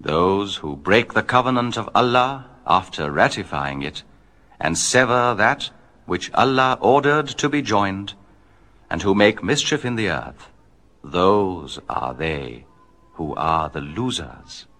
Those who break the covenant of Allah after ratifying it, and sever that which Allah ordered to be joined, and who make mischief in the earth, those are they who are the losers.